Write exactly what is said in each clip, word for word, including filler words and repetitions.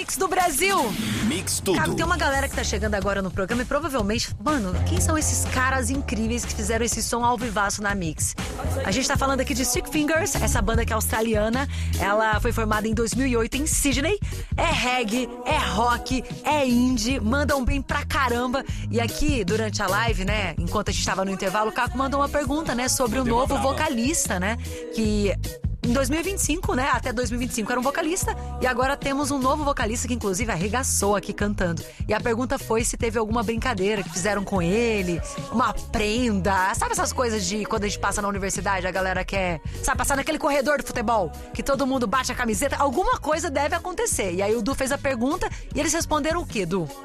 Mix do Brasil. Mix tudo. Cara, tem uma galera que tá chegando agora no programa e provavelmente... Mano, quem são esses caras incríveis que fizeram esse som ao vivaço na Mix? A gente tá falando aqui de Stick Fingers, essa banda que é australiana. Ela foi formada em dois mil e oito em Sydney. É reggae, é rock, é indie, mandam bem pra caramba. E aqui, durante a live, né, enquanto a gente tava no intervalo, o Caco mandou uma pergunta, né, sobre o novo vocalista, né, que... Em dois mil e vinte e cinco, né? Até dois mil e vinte e cinco era um vocalista. E agora temos um novo vocalista que inclusive arregaçou aqui cantando. E a pergunta foi se teve alguma brincadeira que fizeram com ele, uma prenda. Sabe essas coisas de quando a gente passa na universidade, a galera quer, sabe, passar naquele corredor de futebol, que todo mundo bate a camiseta? Alguma coisa deve acontecer. E aí o Du fez a pergunta e eles responderam o quê, Du?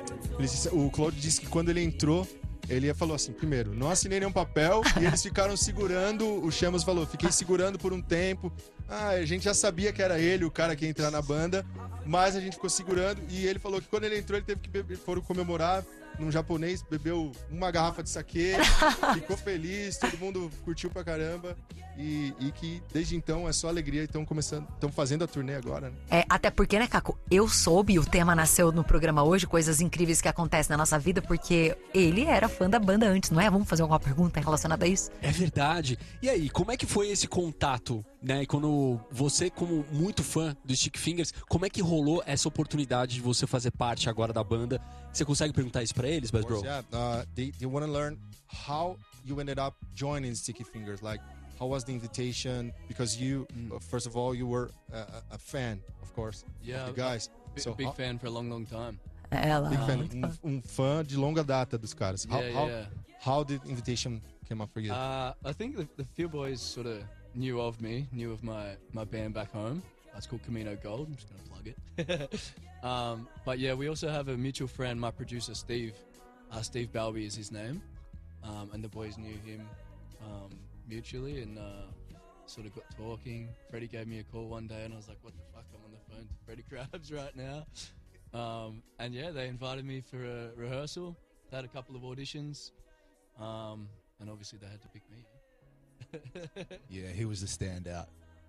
O Claude disse que quando ele entrou, ele falou assim, primeiro, não assinei nenhum papel. E eles ficaram segurando, o Chamos falou, fiquei segurando por um tempo. Ah, a gente já sabia que era ele, o cara que ia entrar na banda, mas a gente ficou segurando. E ele falou que quando ele entrou, ele teve que beber, foram comemorar num japonês, bebeu uma garrafa de saquê, ficou feliz, todo mundo curtiu pra caramba. E, e que desde então é só alegria e estão começando, estão fazendo a turnê agora, né? É, até porque, né, Caco, eu soube, o tema nasceu no programa hoje, coisas incríveis que acontecem na nossa vida, porque ele era fã da banda antes, não é? Vamos fazer alguma pergunta relacionada a isso? É verdade. E aí, como é que foi esse contato, né? Quando você, como muito fã do Stick Fingers, como é que rolou essa oportunidade de você fazer parte agora da banda? Você consegue perguntar isso pra eles, Best Bro? Yeah, uh, they, they want to learn how you ended up joining Sticky Fingers, like how was the invitation? Because you, mm. uh, first of all, you were a, a fan, of course, yeah, of the guys. A so big how, fan for a long, long time. Ela. Big fan, um, um fã de longa data dos caras. How, Yeah, how, yeah. how did invitation came up for you? Uh, I think the, the few boys sort of knew of me, knew of my, my band back home. That's called Camino Gold. I'm just going to plug it. um, but yeah, we also have a mutual friend, my producer, Steve. Uh, Steve Balby is his name. Um, and the boys knew him um, mutually and uh, sort of got talking. Freddie gave me a call one day and I was like, what the fuck, I'm on the phone to Freddie Krabs right now. Um, and yeah, they invited me for a rehearsal. They had a couple of auditions. Um, and obviously they had to pick me. Yeah, he was the standout.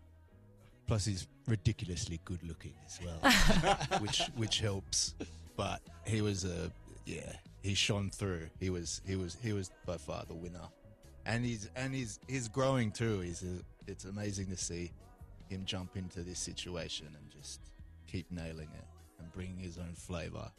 Plus he's ridiculously good looking as well, which which helps. But he was a yeah, he shone through. He was he was he was by far the winner, and he's and he's he's growing too. He's a, it's amazing to see him jump into this situation and just keep nailing it and bringing his own flavor.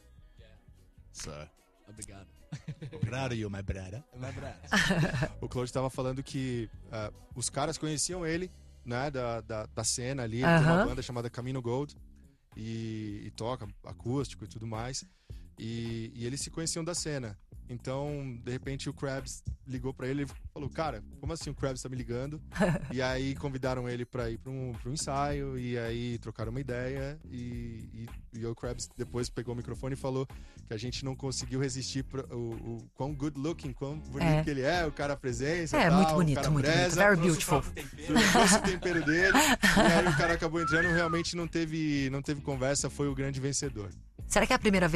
So, obrigado. Obrigado, you, my brother. My brother. O Claude estava falando que uh, os caras conheciam ele, né, da, da, da cena ali. Ele Uh-huh. tem uma banda chamada Camino Gold e, e toca acústico e tudo mais. E, e eles se conheciam da cena. Então, de repente, o Krabs ligou pra ele e falou, cara, como assim o Krabs tá me ligando? E aí convidaram ele pra ir pra um, pra um ensaio, e aí trocaram uma ideia, e, e, e o Krabs depois pegou o microfone e falou que a gente não conseguiu resistir pro, o, o quão good looking, quão bonito É. que ele é, o cara presença, É, tal, muito o bonito, cara muito breza, bonito. Very beautiful. trouxe o tempero dele, e aí o cara acabou entrando, realmente não teve, não teve conversa, foi o grande vencedor. Será que é a primeira vez